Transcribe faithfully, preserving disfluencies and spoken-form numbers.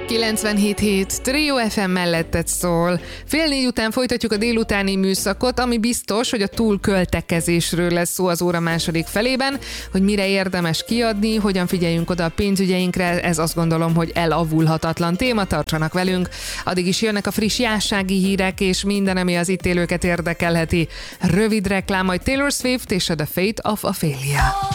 kilencvenhét hét Trio ef em melletted szól. Fél négy után folytatjuk a délutáni műszakot, ami biztos, hogy a túlköltekezésről lesz szó az óra második felében, hogy mire érdemes kiadni, hogyan figyeljünk oda a pénzügyeinkre, ez azt gondolom, hogy elavulhatatlan téma, tartsanak velünk. Addig is jönnek a friss jássági hírek és minden, ami az itt élőket érdekelheti. Rövid reklám, majd Taylor Swift és a The Fate of Ophelia.